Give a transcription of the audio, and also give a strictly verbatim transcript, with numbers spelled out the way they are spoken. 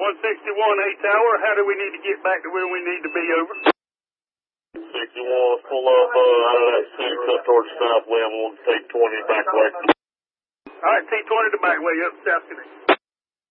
one sixty-one, A Tower, how do we need to get back to where we need to be, over? sixty-one, pull up uh, out of that city, up towards south wind, we'll take twenty back way. All right, T twenty to back way up south.